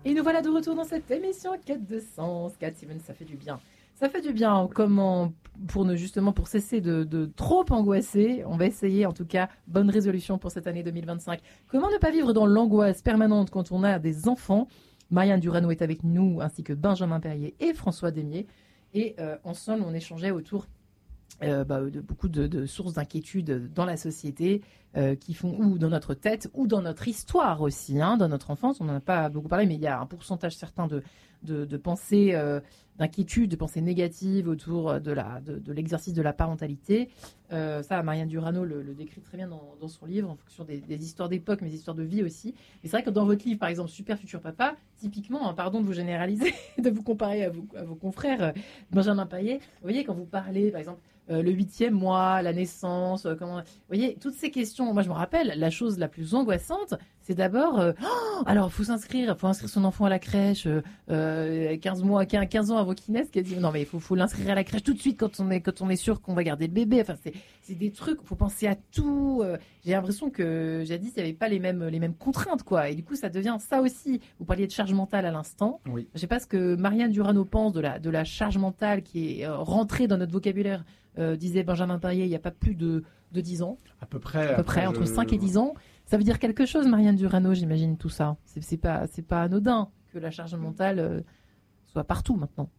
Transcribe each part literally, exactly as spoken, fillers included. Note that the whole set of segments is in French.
Et nous voilà de retour dans cette émission Quête de sens. Cat Stevens, ça fait du bien. Ça fait du bien. Comment, pour ne justement pour cesser de, de trop angoisser, on va essayer, en tout cas, bonne résolution pour cette année deux mille vingt-cinq. Comment ne pas vivre dans l'angoisse permanente quand on a des enfants? Marianne Durano est avec nous, ainsi que Benjamin Perrier et François Demier. Et euh, ensemble, on échangeait autour Euh, bah, de beaucoup de, de sources d'inquiétude dans la société euh, qui font ou dans notre tête ou dans notre histoire aussi, hein, dans notre enfance. On n'en a pas beaucoup parlé, mais il y a un pourcentage certain de, de, de pensées, euh, d'inquiétudes, de pensées négatives autour de, la, de, de l'exercice de la parentalité. Euh, ça, Marianne Durano le, le décrit très bien dans, dans son livre, en fonction des, des histoires d'époque, mais des histoires de vie aussi. Mais c'est vrai que dans votre livre, par exemple, Super Futur Papa, typiquement, hein, pardon de vous généraliser, de vous comparer à, vous, à vos confrères, euh, Benjamin Perrier, vous voyez, quand vous parlez, par exemple, Euh, le huitième mois, la naissance, euh, comment... Vous voyez, toutes ces questions, moi je me rappelle, la chose la plus angoissante, c'est d'abord, euh, oh, alors il faut s'inscrire, il faut inscrire son enfant à la crèche, euh, quinze mois, quinze ans avant qu'il naisse, qu'elle dit, non mais il faut, faut l'inscrire à la crèche tout de suite quand on est, quand on est sûr qu'on va garder le bébé, enfin c'est, c'est des trucs, il faut penser à tout, euh, j'ai l'impression que jadis il n'y avait pas les mêmes, les mêmes contraintes quoi, et du coup ça devient ça aussi, vous parliez de charge mentale à l'instant, oui. Je ne sais pas ce que Marianne Durano pense de la, de la charge mentale qui est euh, rentrée dans notre vocabulaire. Euh, disait Benjamin Perrier, il n'y a pas plus de, de dix ans. À peu près. À peu près, entre je... cinq et dix ans. Ça veut dire quelque chose, Marianne Durano, j'imagine, tout ça. C'est, c'est, pas, c'est pas anodin que la charge mentale euh, soit partout maintenant.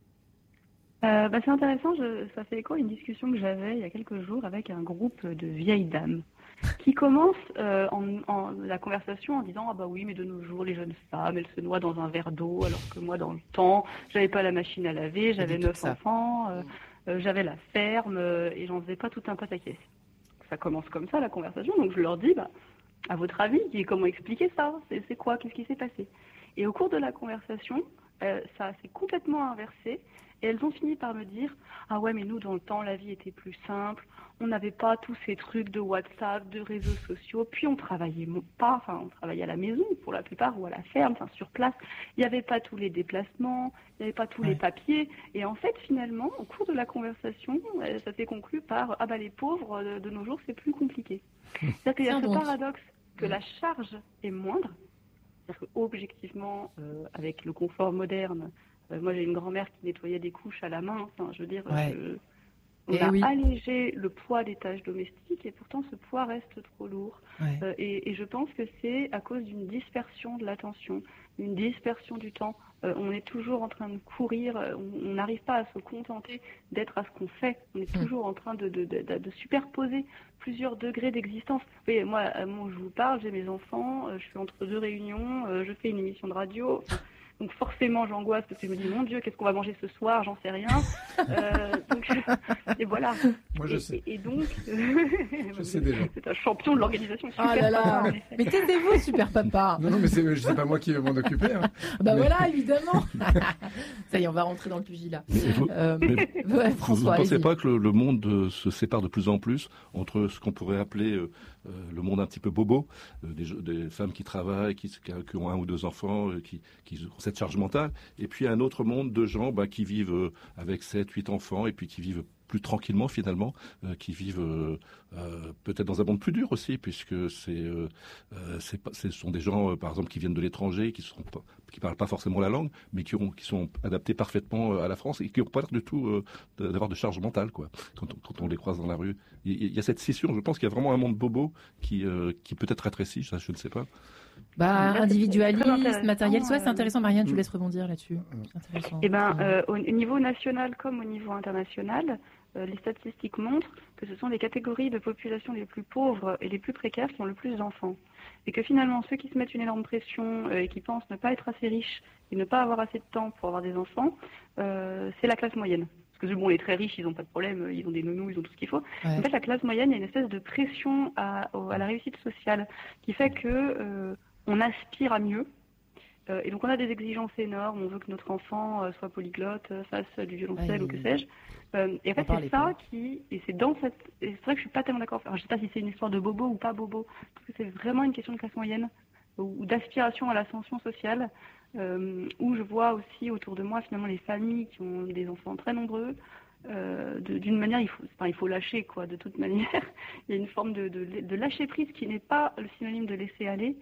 Euh, bah c'est intéressant, je, ça fait écho à une discussion que j'avais il y a quelques jours avec un groupe de vieilles dames qui commencent euh, en, en, la conversation en disant « Ah bah oui, mais de nos jours, les jeunes femmes, elles se noient dans un verre d'eau, alors que moi, dans le temps, j'avais pas la machine à laver, j'avais neuf enfants, euh, euh, j'avais la ferme, euh, et j'en faisais pas tout un pataquès. » Ça commence comme ça, la conversation, donc je leur dis bah, « À votre avis, comment expliquer ça? C'est, c'est quoi? Qu'est-ce qui s'est passé ?» Et au cours de la conversation, euh, ça s'est complètement inversé. Et elles ont fini par me dire « Ah ouais, mais nous, dans le temps, la vie était plus simple. On n'avait pas tous ces trucs de WhatsApp, de réseaux sociaux. Puis on travaillait pas, enfin, on travaillait à la maison pour la plupart ou à la ferme, enfin, sur place. Il n'y avait pas tous les déplacements, il n'y avait pas tous ouais. les papiers. Et en fait, finalement, au cours de la conversation, ça s'est conclu par « Ah bah les pauvres, de, de nos jours, c'est plus compliqué. » C'est-à-dire qu'il y a ce paradoxe que la charge est moindre. C'est-à-dire qu'objectivement, euh, avec le confort moderne, moi, j'ai une grand-mère qui nettoyait des couches à la main. Enfin, je veux dire, ouais. je... on et a oui. allégé le poids des tâches domestiques et pourtant ce poids reste trop lourd. Ouais. Euh, et, et je pense que c'est à cause d'une dispersion de l'attention, une dispersion du temps. Euh, on est toujours en train de courir, on n'arrive pas à se contenter d'être à ce qu'on fait. On est toujours mmh. en train de, de, de, de, de superposer plusieurs degrés d'existence. Vous voyez, moi, à moi, je vous parle, j'ai mes enfants, je suis entre deux réunions, je fais une émission de radio. Enfin, donc forcément j'angoisse parce que je me dis mon Dieu, qu'est-ce qu'on va manger ce soir, j'en sais rien. Euh, donc et voilà. Moi je et, sais. Et, et donc je sais déjà. C'est un champion de l'organisation. Ah là là. Mais, mais taisez-vous, super papa. Non non mais c'est, je sais pas moi qui vais m'en occuper. Hein. Bah mais... voilà évidemment. Ça y est, on va rentrer dans le pugilat. Vous, euh, ouais, François, vous ne pensez allez-y. pas que le, le monde se sépare de plus en plus entre ce qu'on pourrait appeler euh, euh, le monde un petit peu bobo, euh, des, des femmes qui travaillent, qui, qui ont un ou deux enfants, euh, qui, qui ont cette charge mentale, et puis un autre monde de gens bah, qui vivent euh, avec sept, huit enfants, et puis qui vivent plus tranquillement finalement, euh, qui vivent euh, euh, peut-être dans un monde plus dur aussi, puisque c'est, euh, euh, c'est pas, ce sont des gens, euh, par exemple, qui viennent de l'étranger, qui sont pas, qui parlent pas forcément la langue, mais qui, ont, qui sont adaptés parfaitement à la France et qui n'ont pas l'air du tout euh, d'avoir de charge mentale, quoi. Quand on, quand on les croise dans la rue, il, il y a cette scission. Je pense qu'il y a vraiment un monde bobo qui, euh, qui peut-être rétrécit, ça, je ne sais pas. Bah, individualiste, matériel, ouais, c'est euh, intéressant. Marianne, je vous laisse rebondir là-dessus. C'est intéressant. Eh ben, euh, au niveau national comme au niveau international, euh, les statistiques montrent que ce sont les catégories de population les plus pauvres et les plus précaires qui ont le plus d'enfants. Et que finalement, ceux qui se mettent une énorme pression euh, et qui pensent ne pas être assez riches et ne pas avoir assez de temps pour avoir des enfants, euh, c'est la classe moyenne. Parce que bon, les très riches, ils n'ont pas de problème, ils ont des nounous, ils ont tout ce qu'il faut. Ouais. En fait, la classe moyenne, il y a une espèce de pression à, à la réussite sociale qui fait que euh, on aspire à mieux. Euh, et donc, on a des exigences énormes. On veut que notre enfant euh, soit polyglotte, fasse du violoncelle, ouais, ou que sais-je. Euh, et en fait, c'est ça qui... Et c'est dans cette... Et c'est vrai que je suis pas tellement d'accord. Alors, je sais pas si c'est une histoire de bobo ou pas bobo. Parce que c'est vraiment une question de classe moyenne ou, ou d'aspiration à l'ascension sociale. Euh, où je vois aussi autour de moi, finalement, les familles qui ont des enfants très nombreux. Euh, de, d'une manière, il faut, enfin, il faut lâcher, quoi, de toute manière. Il y a une forme de, de, de lâcher prise qui n'est pas le synonyme de laisser aller.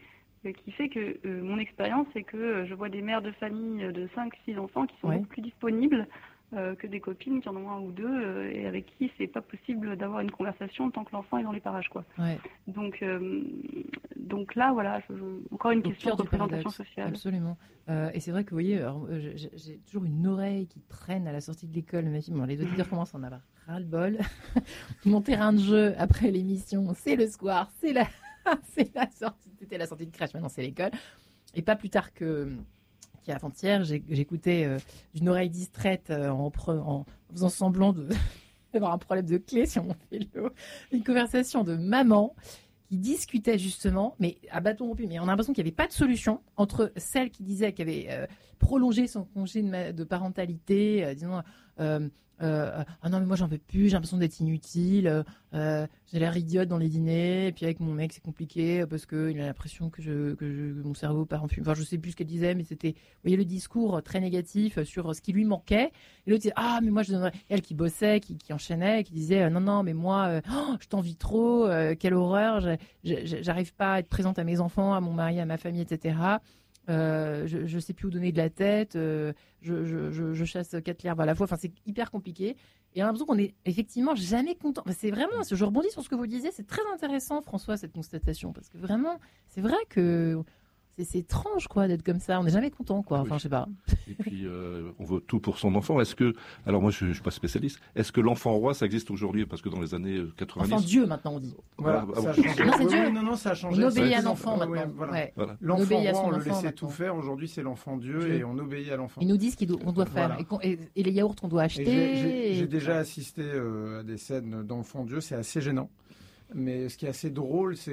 euh, qui fait que euh, mon expérience, c'est que euh, je vois des mères de famille euh, de cinq six enfants qui sont Ouais. beaucoup plus disponibles euh, que des copines qui en ont un ou deux euh, et avec qui c'est pas possible d'avoir une conversation tant que l'enfant est dans les parages, quoi. Ouais. Donc, euh, donc là, voilà, je- je- encore une Au question cœur de du représentation paradoxe. sociale. Absolument. Euh, et c'est vrai que, vous voyez, alors, euh, j'ai, j'ai toujours une oreille qui traîne à la sortie de l'école. Ma fille, bon, les auditeurs commencent à en avoir ras-le-bol. Mon terrain de jeu après l'émission, c'est le square, c'est la, c'est la sortie, c'était la sortie de crèche, maintenant c'est l'école. Et pas plus tard que qu'avant-hier, j'ai, j'écoutais euh, d'une oreille distraite euh, en, pre- en faisant semblant de, d'avoir un problème de clé sur mon vélo, une conversation de maman qui discutait justement, mais à bâton rompu, mais on a l'impression qu'il n'y avait pas de solution entre celle qui disait qu'elle avait euh, prolongé son congé de, ma- de parentalité, euh, disons, euh, euh, ah non mais moi j'en peux plus, j'ai l'impression d'être inutile, euh, j'ai l'air idiote dans les dîners, et puis avec mon mec c'est compliqué parce qu'il a l'impression que, je, que, je, que mon cerveau part en fumée. Enfin je sais plus ce qu'elle disait, mais c'était, vous voyez le discours très négatif sur ce qui lui manquait. Et l'autre disait ah mais moi je donnerais, elle qui bossait, qui, qui enchaînait, qui disait euh, non non mais moi euh, oh, je t'envie trop, euh, quelle horreur, j'ai, j'ai, j'arrive pas à être présente à mes enfants, à mon mari, à ma famille, et cetera. Euh, je, je sais plus où donner de la tête, euh, je, je, je, je chasse quatre lièvres à la fois, enfin c'est hyper compliqué. Et on a l'impression qu'on est effectivement jamais content. Enfin, c'est vraiment, je rebondis sur ce que vous disiez, c'est très intéressant François cette constatation, parce que vraiment, c'est vrai que c'est, c'est étrange quoi d'être comme ça, on n'est jamais content quoi, enfin je sais pas. Et puis euh, on veut tout pour son enfant. Est-ce que, alors moi je, je suis pas spécialiste, est-ce que l'enfant roi ça existe aujourd'hui? Parce que dans les années quatre-vingt-dix... Enfin Dieu maintenant on dit. Voilà, Ah, ça a bon. changé. Non, c'est Oui, Dieu. oui, non, non, ça a changé. On obéit Ça a à été- l'enfant ouais, maintenant. voilà. Ouais. Voilà. On L'enfant obéit à roi, son on le enfant laissait maintenant. tout faire. Aujourd'hui, c'est l'enfant Dieu Dieu. et on obéit à l'enfant. Ils nous disent qu'on doit faire Voilà. et, qu'on- et, et les yaourts on doit Et acheter. J'ai j'ai- j'ai et- déjà assisté euh, à des scènes d'enfants Dieu, c'est assez gênant. Mais ce qui est assez drôle, c'est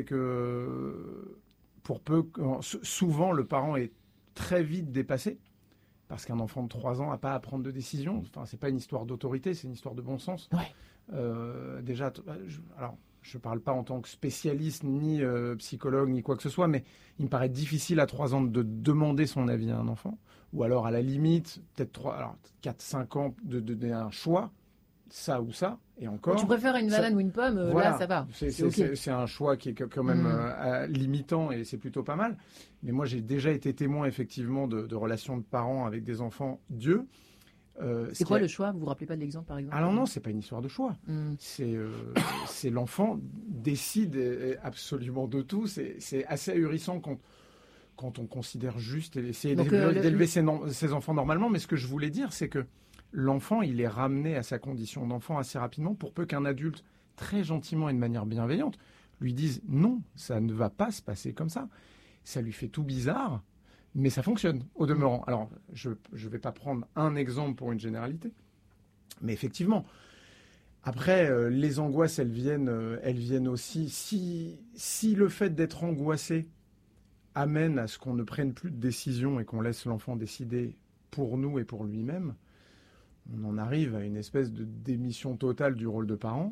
que pour peu, que- souvent le parent est très vite dépassé. Parce qu'un enfant de trois ans n'a pas à prendre de décision. Enfin, c'est pas une histoire d'autorité, c'est une histoire de bon sens. Ouais. Euh, déjà, t- je, alors, je parle pas en tant que spécialiste, ni euh, psychologue, ni quoi que ce soit, mais il me paraît difficile à trois ans de demander son avis à un enfant. Ou alors, à la limite, peut-être trois, alors quatre, cinq ans, de de donner un choix, ça ou ça, et encore. Tu préfères une ça- banane ou une pomme, euh, Voilà. là ça va. C'est, C'est c'est- ok. c'est- c'est un choix qui est quand même Mm. euh, limitant et c'est plutôt pas mal. Mais moi, j'ai déjà été témoin effectivement de, de relations de parents avec des enfants Dieu. Euh, C'est ce quoi qui a- le choix? Vous vous rappelez pas de l'exemple par exemple? Alors non, c'est pas une histoire de choix. Hmm. C'est, euh, c'est l'enfant décide euh, absolument de tout. C'est, c'est assez ahurissant quand, quand on considère juste et essayer Donc, d'élever, euh, le- d'élever ses, no- ses enfants normalement. Mais ce que je voulais dire, c'est que l'enfant, il est ramené à sa condition d'enfant assez rapidement pour peu qu'un adulte, très gentiment et de manière bienveillante, lui dise non, ça ne va pas se passer comme ça. Ça lui fait tout bizarre, mais ça fonctionne au demeurant. Alors, je ne vais pas prendre un exemple pour une généralité, mais effectivement, après, euh, les angoisses, elles viennent, euh, elles viennent aussi. Si, si le fait d'être angoissé amène à ce qu'on ne prenne plus de décision et qu'on laisse l'enfant décider pour nous et pour lui-même, on en arrive à une espèce de démission totale du rôle de parent.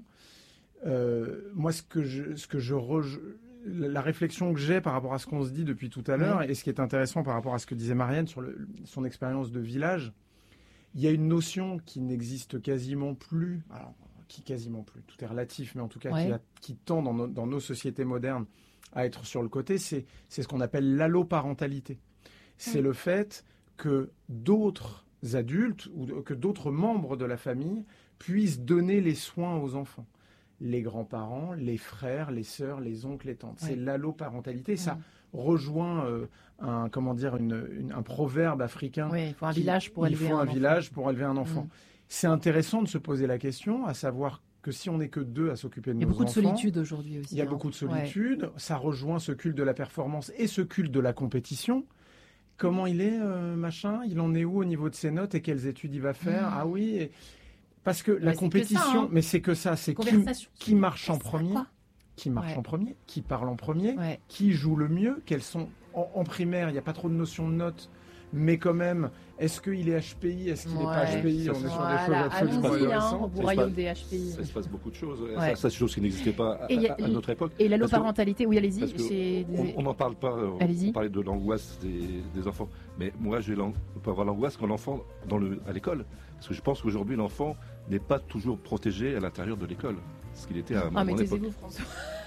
Euh, moi, ce que je, ce que je re- la réflexion que j'ai par rapport à ce qu'on se dit depuis tout à l'heure, Oui. et ce qui est intéressant par rapport à ce que disait Marianne sur le, son expérience de village, il y a une notion qui n'existe quasiment plus, alors qui quasiment plus, tout est relatif, mais en tout cas Ouais. qui, a- qui tend dans nos, dans nos sociétés modernes à être sur le côté, c'est, c'est ce qu'on appelle l'alloparentalité. C'est Mm. le fait que d'autres adultes ou que d'autres membres de la famille puissent donner les soins aux enfants. Les grands-parents, les frères, les sœurs, les oncles, les tantes. Ouais. C'est l'alloparentalité. Ça Mm. rejoint euh, un, comment dire, une- une- un proverbe africain. Oui, il faut un qui- village pour élever Il faut un un, enfant. village pour élever un enfant. Mm. C'est intéressant de se poser la question, à savoir que si on n'est que deux à s'occuper de Il y a nos beaucoup de enfants, solitude aujourd'hui aussi. il y a hein. beaucoup de Ouais. solitude. Ça rejoint ce culte de la performance et ce culte de la compétition. Comment il est, euh, machin? Il en est où au niveau de ses notes et quelles études il va faire? Mm. Ah oui. et- Parce que Mais la c'est que compétition, ça, hein. mais c'est que ça, c'est qui, Conversation. qui marche en C'est ça, premier, quoi. qui marche Ouais. en premier, qui parle en premier, Ouais. qui joue le mieux, quelles sont en, en primaire, il n'y a pas trop de notion de notes, mais quand même, est-ce qu'il est H P I, est-ce qu'il n'est pas Ouais. H P I? Ça, On est c'est- sur Voilà, des choses absolument allons-y, hein, intéressantes. au Ça, royaume c'est des H P I. Ça se passe beaucoup de choses. Ouais. Ça, ça, c'est des choses qui n'existaient pas à, Et il y a- à- à notre époque. Et Parce que- l'alloparentalité, oui, allez-y. Parce que c'est des- on- on n'en parle pas, euh, Allez-y. on parlait de l'angoisse des, des enfants. Mais moi, j'ai l'ang- on peut avoir l'angoisse quand l'enfant, dans le, à l'école. Parce que je pense qu'aujourd'hui, l'enfant n'est pas toujours protégé à l'intérieur de l'école. Ce qu'il était à Ah, mon mais époque. taisez-vous, François.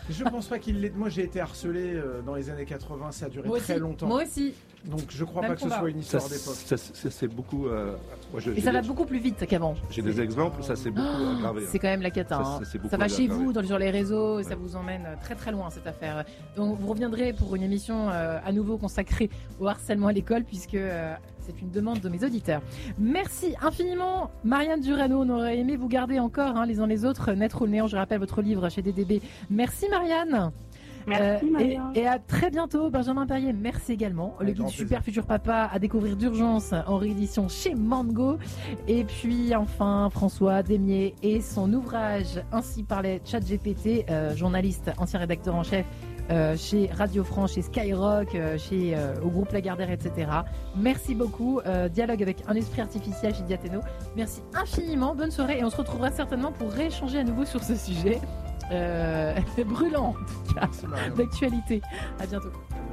Je pense pas qu'il l'ait. Moi, j'ai été harcelé euh, dans les années quatre-vingts, ça a duré Moi très aussi. longtemps. Moi aussi. Donc, je crois Même pas que ce combat. soit une Ça, histoire d'époque. ça, ça, c'est beaucoup. euh, moi, je- Et j'ai ça va des- beaucoup plus vite qu'avant. J'ai des exemples, ça s'est beaucoup Oh, aggravé. hein. c'est quand même la cata. Ça, hein. ça, c'est beaucoup Ça va chez aggravé. vous, dans, sur les réseaux, et ça Ouais. vous emmène très très loin cette affaire. Donc vous reviendrez pour une émission euh, à nouveau consacrée au harcèlement à l'école, puisque euh, c'est une demande de mes auditeurs. Merci infiniment, Marianne Durano. On aurait aimé vous garder encore hein, les uns les autres, Naître ou le néant. Je rappelle votre livre chez D D B. Merci Marianne. Merci, Euh, Maria. et, et à très bientôt, Benjamin Perrier. Merci également. Le Avec guide grand Super plaisir. Futur Papa à découvrir d'urgence en réédition chez Mango. Et puis enfin, François Demier et son ouvrage Ainsi parlait ChatGPT, euh, journaliste, ancien rédacteur en chef euh, chez Radio France, chez Skyrock, euh, chez euh, au groupe Lagardère, et cetera. Merci beaucoup. Euh, dialogue avec un esprit artificiel chez Diathéno. Merci infiniment. Bonne soirée et on se retrouvera certainement pour rééchanger à nouveau sur ce sujet. Euh, brûlant en tout cas Merci, Marianne. d'actualité. À bientôt.